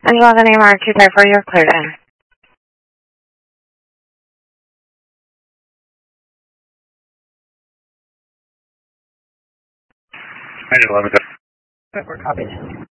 And you have the name R234, you're cleared in. 911. We're copied.